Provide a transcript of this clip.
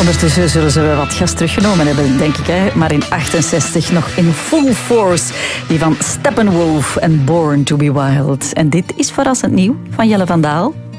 Ondertussen zullen ze wat gas teruggenomen hebben, denk ik. Hè? Maar in 68 nog in full force. Die van Steppenwolf en Born to be Wild. En dit is verrassend nieuw van Jelle van Daal.